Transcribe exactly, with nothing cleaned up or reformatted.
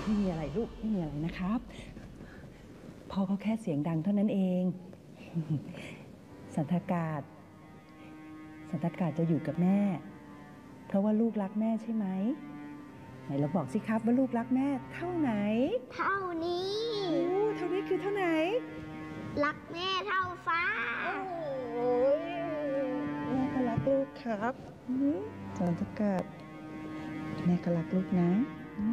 ไม่มีอะไรลูกไม่มีอะไรนะครับพ่อก็แค่เสียงดังเท่านั้นเองสันทกาศสันทกาศจะอยู่กับแม่เพราะว่าลูกรักแม่ใช่ไหมไหนเราบอกสิครับว่าลูกรักแม่เท่าไหนเท่านี้โอ้เท่านี้คือเท่าไหนรักแม่เท่าฟ้าโอ้ยแม่ก็รักลูกครับสันทกาศแม่ก็รักลูกนะ